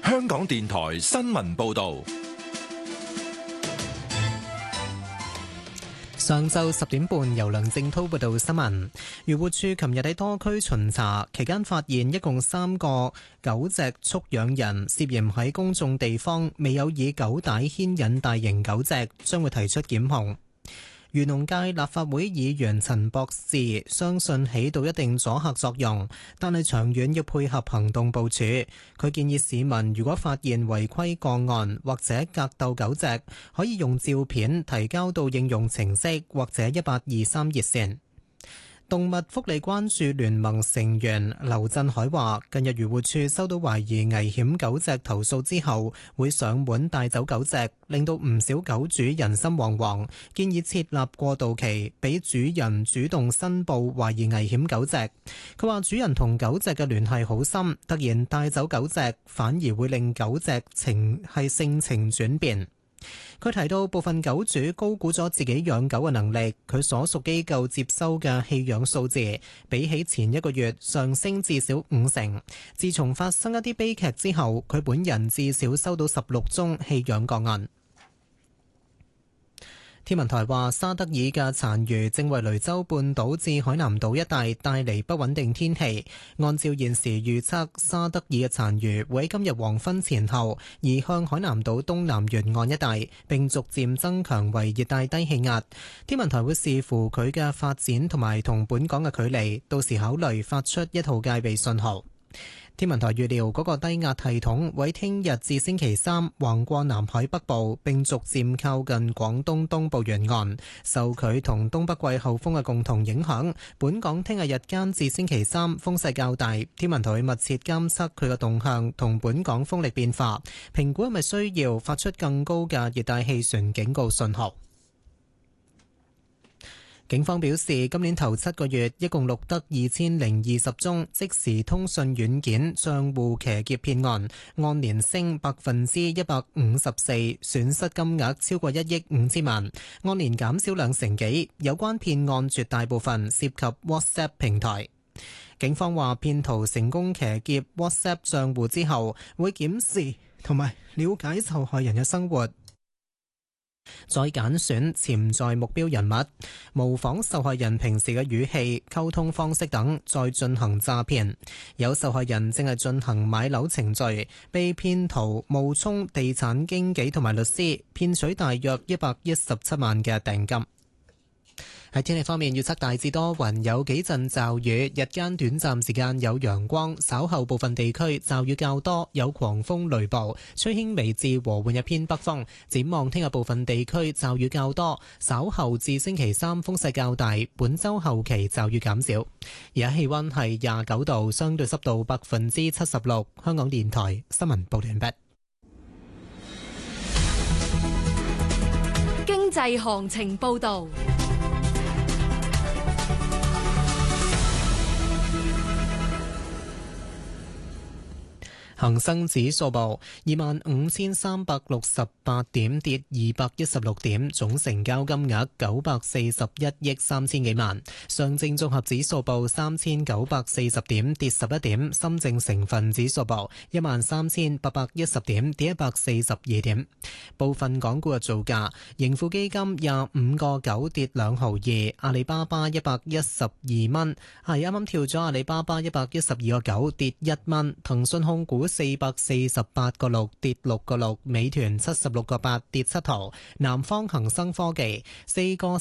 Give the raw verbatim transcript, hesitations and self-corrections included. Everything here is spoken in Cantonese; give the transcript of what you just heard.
香港電台新聞報道。 上晝十點半，由梁正滔報道新聞。漁護署琴日喺多區巡查期間，發現一共三個狗隻畜養人涉嫌喺公眾地方未有以狗帶牽引大型狗隻，將會提出檢控。漁農界立法會議員陳博士相信起到一定阻嚇作用，但係長遠要配合行動部署。佢建議市民如果發現違規個案或者格鬥狗隻，可以用照片提交到應用程式或者一八二三熱線。動物福利關注聯盟成員劉振海話，近日漁護署收到懷疑危險狗隻投訴之後，會上門帶走狗隻，令到唔少狗主人心惶惶。建議設立過渡期，俾主人主動申報懷疑危險狗隻。佢話主人同狗隻嘅聯繫好深，突然帶走狗隻，反而會令狗隻情係性情轉變。佢提到部分狗主高估咗自己養狗嘅能力，佢所屬機構接收嘅棄養數字比起前一個月上升至少五成。自從發生一啲悲劇之後，佢本人至少收到十六宗棄養個案。天文台話，沙德爾嘅殘餘正為雷州半島至海南島一帶帶嚟不穩定天氣。按照現時預測，沙德爾嘅殘餘會喺今日黃昏前後移向海南島東南沿岸一帶，並逐漸增強為熱帶低氣壓。天文台會視乎佢嘅發展同埋同本港嘅距離，到時考慮發出一號戒備信號。天文台預料嗰個低壓系統會聽日至星期三橫過南海北部，並逐漸靠近廣東東部沿岸。受佢同東北季候風嘅共同影響，本港聽日日間至星期三風勢較大。天文台會密切監測佢嘅動向同本港風力變化，評估係咪需要發出更高嘅熱帶氣旋警告信號。警方表示，今年頭七個月一共錄得二千零二十宗即時通訊軟件帳戶騎劫騙案，按年升百分之一百五十四，損失金額超過一億五千萬，按年減少兩成幾。有關騙案絕大部分涉及 WhatsApp 平台。警方話，騙徒成功騎劫 WhatsApp 帳戶之後，會檢視同埋了解受害人嘅生活，再揀選潛在目標人物，模仿受害人平時嘅語氣、溝通方式等，再進行詐騙。有受害人正係進行買樓程序，被騙徒冒充地產經紀同埋律師，騙取大約一百一十七萬嘅訂金。喺天氣方面，預測大致多雲，有幾陣驟雨，日間短暫時間有陽光，稍後部分地區驟雨較多，有狂風雷暴，吹輕微至和緩一偏北風。展望聽日部分地區驟雨較多，稍後至星期三風勢較大，本週後期驟雨減少。而家氣溫係廿九度，相對濕度百分之七十六。香港電台新聞報道完畢。 經濟行情報道。 恒生指數報二萬五千三百六十八點，跌二百一十六點，總成交金額九百四十一億三千幾萬。上證綜合指數報三千九百四十點，跌十一點。深證成分指數報一萬三千八百一十點，跌一百四十二點。部分港股嘅造價：盈富基金廿五個九跌兩毫二，阿里巴巴一百一十二蚊，係啱啱跳咗阿里巴巴一百一十二個九跌一蚊。騰訊控股四百四十八個六跌六個六，美團七十六個八跌七毫，南方恒生科技四個